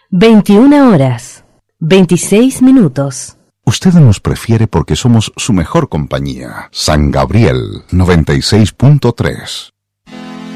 21 horas, 26 minutos. Usted nos prefiere porque somos su mejor compañía. San Gabriel 96.3.